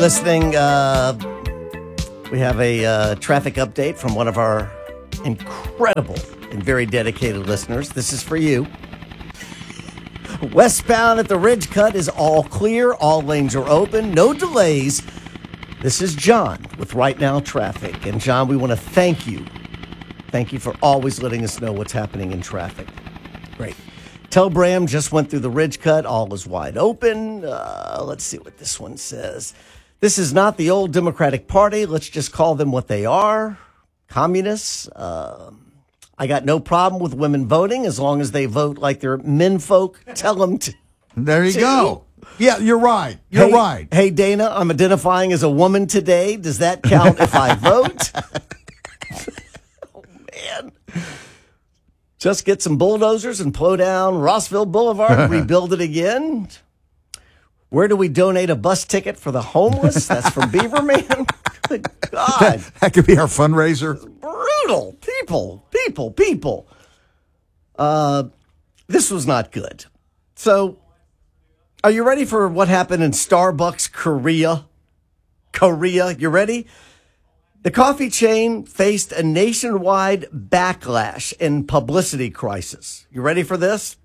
listening. We have a traffic update from one of our incredible and very dedicated listeners. This is for you. Westbound at the Ridge Cut is all clear. All lanes are open. No delays. This is John with Right Now Traffic. And John, we want to thank you. Thank you for always letting us know what's happening in traffic. Great. Tel Bram just went through the Ridge Cut. All is wide open. Let's see what this one says. This is not the old Democratic Party. Let's just call them what they are. Communists. I got no problem with women voting as long as they vote like they're menfolk. Tell them to. There you go. Yeah, you're right. You're right. Hey, Dana, I'm identifying as a woman today. Does that count if I vote? Oh, man. Just get some bulldozers and plow down Rossville Boulevard, rebuild it again. Where do we donate a bus ticket for the homeless? That's from Beaverman. Good God. That could be our fundraiser. Brutal. People. This was not good. So, are you ready for what happened in Starbucks Korea? You ready? The coffee chain faced a nationwide backlash and publicity crisis. You ready for this?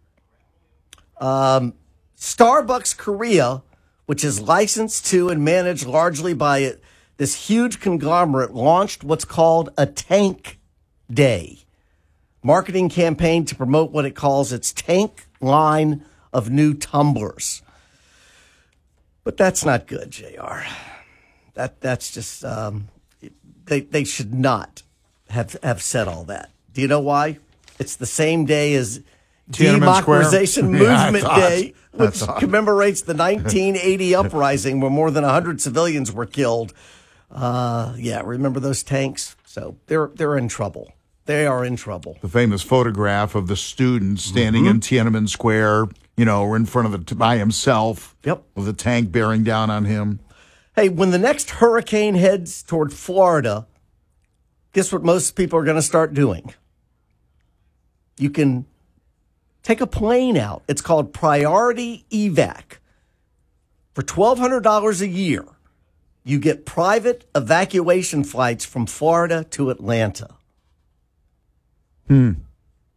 Starbucks Korea, which is licensed to and managed largely by this huge conglomerate, launched what's called a Tank Day marketing campaign to promote what it calls its Tank line of new tumblers. But that's not good, JR. That's just they should not have said all that. Do you know why? It's the same day as Democratization Movement Day, which commemorates the 1980 uprising where more than 100 civilians were killed. Remember those tanks? So they're in trouble. They are in trouble. The famous photograph of the student standing in Tiananmen Square, in front of by himself. Yep. With a tank bearing down on him. Hey, when the next hurricane heads toward Florida, guess what most people are going to start doing? You can take a plane out. It's called Priority Evac. For $1,200 a year, you get private evacuation flights from Florida to Atlanta. On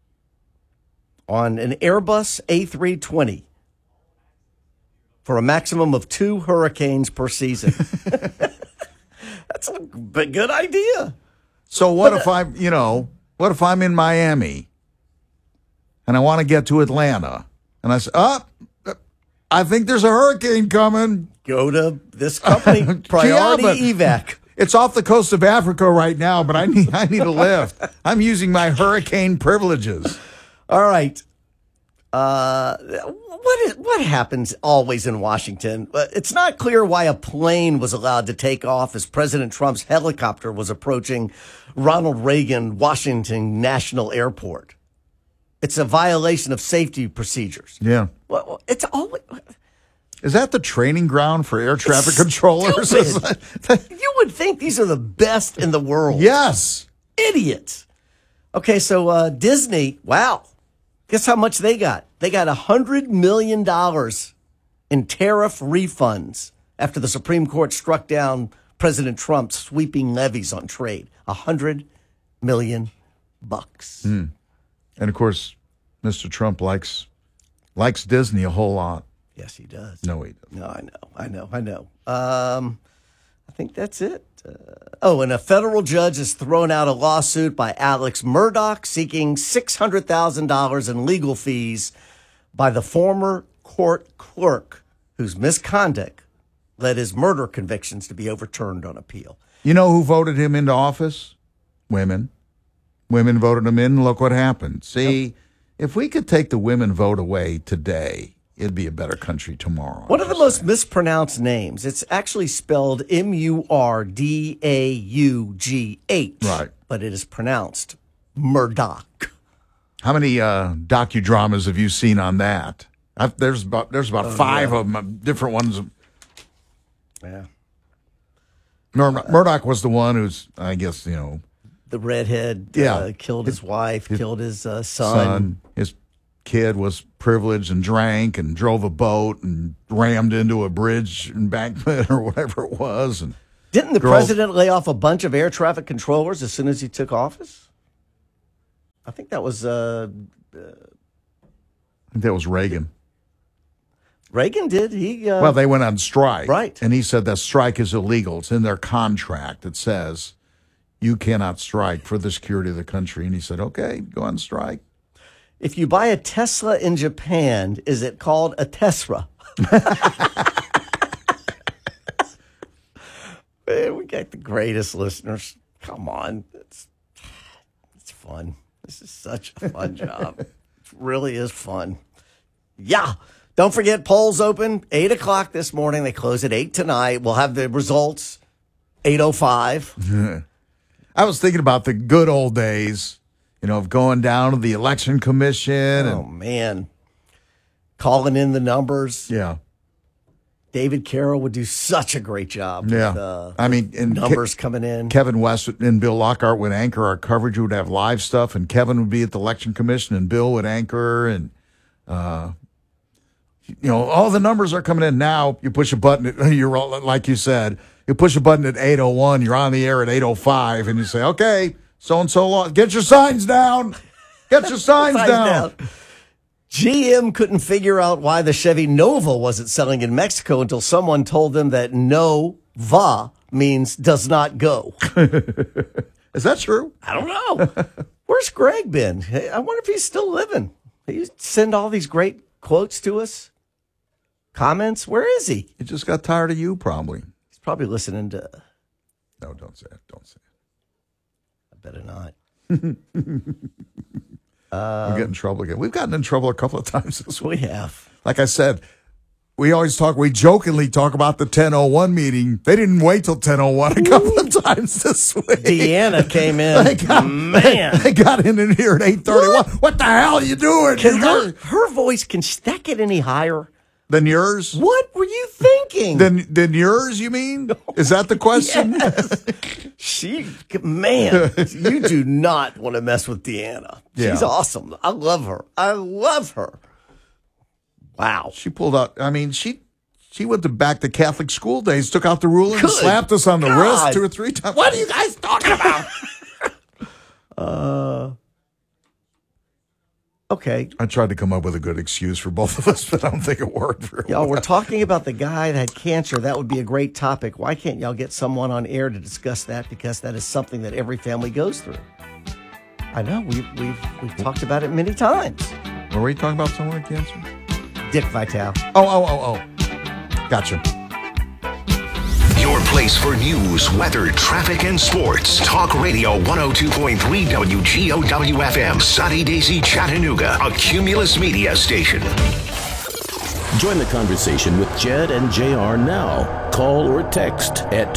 an Airbus A320 for a maximum of 2 hurricanes per season. That's a good idea. So what if I'm in Miami and I want to get to Atlanta and I say, I think there's a hurricane coming. Go to this company, Priority Evac. It's off the coast of Africa right now, but I need a lift. I'm using my hurricane privileges. All right. What happens always in Washington? It's not clear why a plane was allowed to take off as President Trump's helicopter was approaching Ronald Reagan Washington National Airport. It's a violation of safety procedures. Yeah. Well, it's always... Is that the training ground for air traffic controllers? You would think these are the best in the world. Yes. Idiots. Okay, so Disney, wow. Guess how much they got? They got $100 million in tariff refunds after the Supreme Court struck down President Trump's sweeping levies on trade. $100 million. And of course, Mr. Trump likes Disney a whole lot. Yes, he does. No, he doesn't. No, I know. I think that's it. And a federal judge has thrown out a lawsuit by Alex Murdaugh seeking $600,000 in legal fees by the former court clerk whose misconduct led his murder convictions to be overturned on appeal. You know who voted him into office? Women. Women voted him in. Look what happened. See, if we could take the women vote away today, it'd be a better country tomorrow. One of the most mispronounced names. It's actually spelled Murdaugh. Right. But it is pronounced Murdoch. How many docudramas have you seen on that? There's about 5 of them, different ones. Yeah. Murdoch was the one who's, I guess, the redhead killed his wife, killed his son. His kid was privileged and drank and drove a boat and rammed into a bridge embankment or whatever it was. And didn't the president lay off a bunch of air traffic controllers as soon as he took office? I think that was Reagan. Reagan did. Well, they went on strike. Right. And he said that strike is illegal. It's in their contract. It says you cannot strike for the security of the country. And he said, okay, go on strike. If you buy a Tesla in Japan, is it called a Tesla? Man, we got the greatest listeners. Come on. It's fun. This is such a fun job. It really is fun. Yeah. Don't forget, polls open 8 o'clock this morning. They close at 8 tonight. We'll have the results 8:05. I was thinking about the good old days, of going down to the election commission. Oh, man. Calling in the numbers. Yeah. David Carroll would do such a great job. Yeah. With, numbers coming in. Kevin West and Bill Lockhart would anchor our coverage. We would have live stuff, and Kevin would be at the election commission, and Bill would anchor, and all the numbers are coming in now. You push a button, like you said, you push a button at 8:01, you're on the air at 8:05, and you say, okay, so-and-so, get your signs down. Get your signs down. GM couldn't figure out why the Chevy Nova wasn't selling in Mexico until someone told them that Nova means does not go. Is that true? I don't know. Where's Greg been? I wonder if he's still living. He send all these great quotes to us. Comments? Where is he? He just got tired of you, probably. He's probably listening to... No, don't say it. Don't say it. I better not. We'll get in trouble again. We've gotten in trouble a couple of times this week. We have. Like I said, we jokingly talk about the 10:01 meeting. They didn't wait till 10:01 a couple of times this week. Deanna came in. They got in here at 8:31. What the hell are you doing? Her voice, can that get any higher? Than yours? What were you thinking? Than yours, you mean? Is that the question? Yes. You do not want to mess with Deanna. She's awesome. I love her. Wow. She pulled out, she went back to Catholic school days, took out the ruler and slapped us on the wrist 2 or 3 times. What are you guys talking about? Okay. I tried to come up with a good excuse for both of us, but I don't think it worked very well. Y'all, we're talking about the guy that had cancer. That would be a great topic. Why can't y'all get someone on air to discuss that? Because that is something that every family goes through. I know. We've talked about it many times. Were we talking about someone with cancer? Dick Vitale. Oh. Gotcha. Your place for news, weather, traffic, and sports. Talk Radio 102.3 WGOW FM, Sunny Daisy, Chattanooga, a Cumulus Media station. Join the conversation with Jed and JR now. Call or text at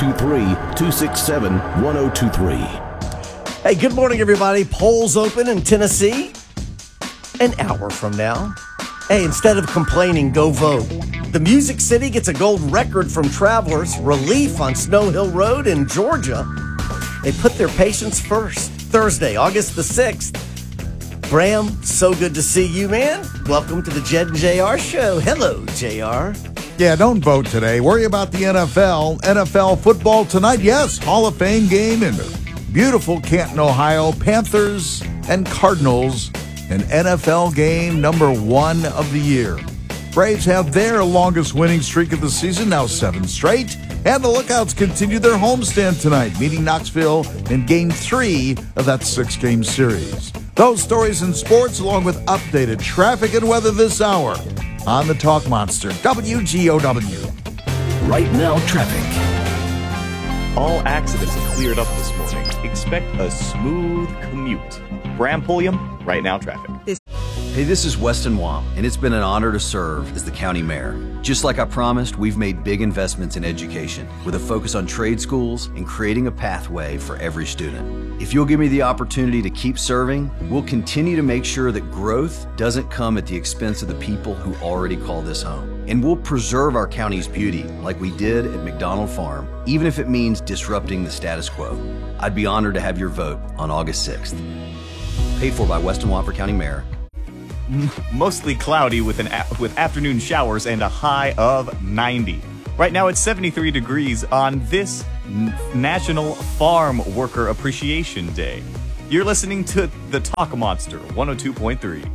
423-267-1023. Hey, good morning, everybody. Polls open in Tennessee an hour from now. Hey, instead of complaining, go vote. The Music City gets a gold record from Travelers. Relief on Snow Hill Road in Georgia. They put their patients first. Thursday, August the 6th. Bram, so good to see you, man. Welcome to the Jed and JR show. Hello, JR. Yeah, don't vote today. Worry about the NFL. NFL football tonight. Yes, Hall of Fame game in beautiful Canton, Ohio. Panthers and Cardinals. An NFL game number 1 of the year. Braves have their longest winning streak of the season, now 7 straight. And the Lookouts continue their homestand tonight, meeting Knoxville in Game 3 of that 6-game series. Those stories and sports, along with updated traffic and weather this hour on the Talk Monster, WGOW. Right now, traffic. All accidents have cleared up this morning. Expect a smooth commute. Bram Pulliam, Right Now Traffic. Hey, this is Weston Wong, and it's been an honor to serve as the county mayor. Just like I promised, we've made big investments in education with a focus on trade schools and creating a pathway for every student. If you'll give me the opportunity to keep serving, we'll continue to make sure that growth doesn't come at the expense of the people who already call this home. And we'll preserve our county's beauty like we did at McDonald Farm, even if it means disrupting the status quo. I'd be honored to have your vote on August 6th. Paid for by Weston Wofford County Mayor. mostly cloudy with afternoon showers and a high of 90. Right now it's 73 degrees on this National Farm Worker Appreciation Day. You're listening to the Talk Monster 102.3.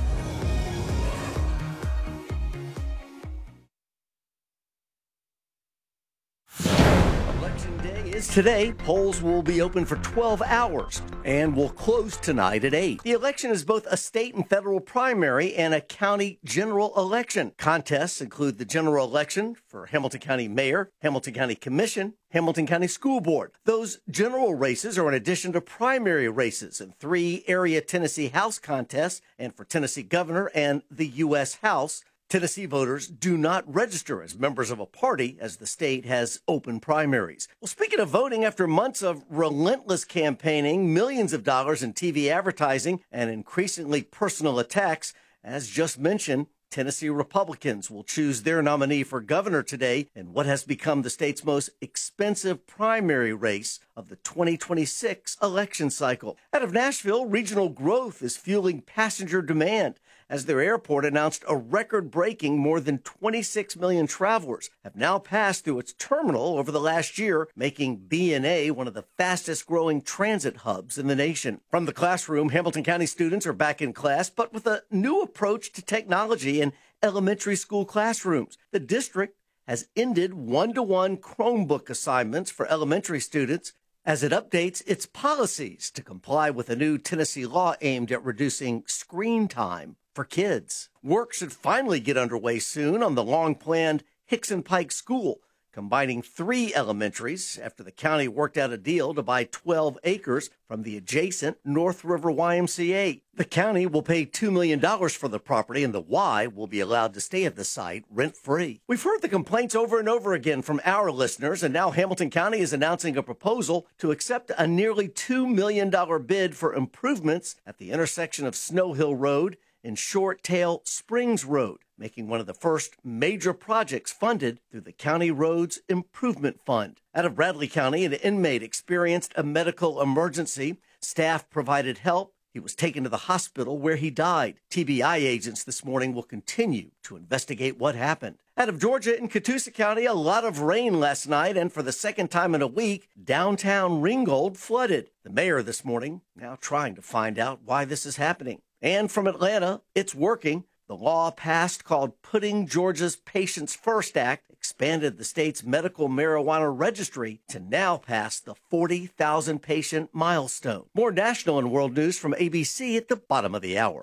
Election day is today. Polls will be open for 12 hours and will close tonight at 8. The election is both a state and federal primary and a county general election. Contests include the general election for Hamilton County Mayor, Hamilton County Commission, Hamilton County School Board. Those general races are in addition to primary races in 3 area Tennessee House contests and for Tennessee Governor and the U.S. House. Tennessee voters do not register as members of a party as the state has open primaries. Well, speaking of voting, after months of relentless campaigning, millions of dollars in TV advertising, and increasingly personal attacks, as just mentioned, Tennessee Republicans will choose their nominee for governor today in what has become the state's most expensive primary race of the 2026 election cycle. Out of Nashville, regional growth is fueling passenger demand as their airport announced a record-breaking more than 26 million travelers have now passed through its terminal over the last year, making BNA one of the fastest-growing transit hubs in the nation. From the classroom, Hamilton County students are back in class, but with a new approach to technology in elementary school classrooms. The district has ended one-to-one Chromebook assignments for elementary students as it updates its policies to comply with a new Tennessee law aimed at reducing screen time for kids. Work should finally get underway soon on the long-planned Hickson Pike School, combining 3 elementaries after the county worked out a deal to buy 12 acres from the adjacent North River YMCA. The county will pay $2 million for the property, and the Y will be allowed to stay at the site rent-free. We've heard the complaints over and over again from our listeners, and now Hamilton County is announcing a proposal to accept a nearly $2 million bid for improvements at the intersection of Snow Hill Road and Short Tail Springs Road, making one of the first major projects funded through the County Roads Improvement Fund. Out of Bradley County, an inmate experienced a medical emergency. Staff provided help. He was taken to the hospital where he died. TBI agents this morning will continue to investigate what happened. Out of Georgia, in Catoosa County, a lot of rain last night, and for the second time in a week, downtown Ringgold flooded. The mayor this morning now trying to find out why this is happening. And from Atlanta, it's working. The law passed called Putting Georgia's Patients First Act expanded the state's medical marijuana registry to now pass the 40,000 patient milestone. More national and world news from ABC at the bottom of the hour.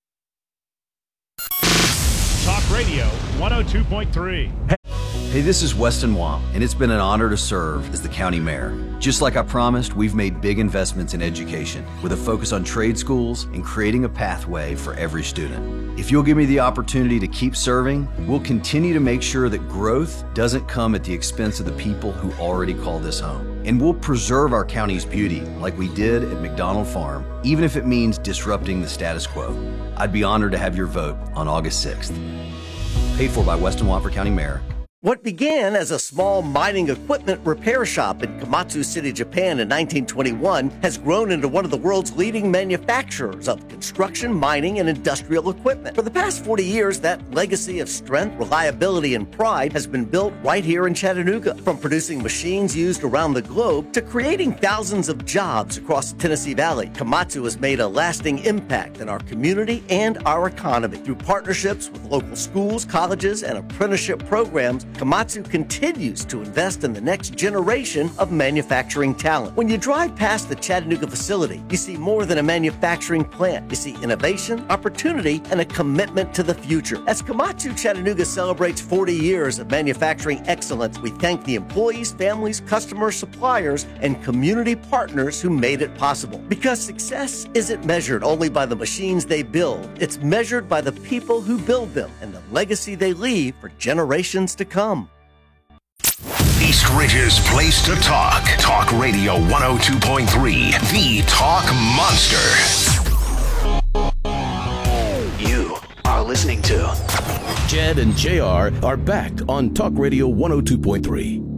Talk Radio 102.3. Hey, this is Weston Wong, and it's been an honor to serve as the county mayor. Just like I promised, we've made big investments in education with a focus on trade schools and creating a pathway for every student. If you'll give me the opportunity to keep serving, we'll continue to make sure that growth doesn't come at the expense of the people who already call this home. And we'll preserve our county's beauty like we did at McDonald Farm, even if it means disrupting the status quo. I'd be honored to have your vote on August 6th. Paid for by Weston Wamper County Mayor. What began as a small mining equipment repair shop in Komatsu City, Japan in 1921 has grown into one of the world's leading manufacturers of construction, mining, and industrial equipment. For the past 40 years, that legacy of strength, reliability, and pride has been built right here in Chattanooga. From producing machines used around the globe to creating thousands of jobs across the Tennessee Valley, Komatsu has made a lasting impact in our community and our economy. Through partnerships with local schools, colleges, and apprenticeship programs, Komatsu continues to invest in the next generation of manufacturing talent. When you drive past the Chattanooga facility, you see more than a manufacturing plant. You see innovation, opportunity, and a commitment to the future. As Komatsu Chattanooga celebrates 40 years of manufacturing excellence, we thank the employees, families, customers, suppliers, and community partners who made it possible. Because success isn't measured only by the machines they build, it's measured by the people who build them and the legacy they leave for generations to come. East Ridge's place to talk. Talk Radio 102.3, the Talk Monster. You are listening to Jed and JR are back on Talk Radio 102.3.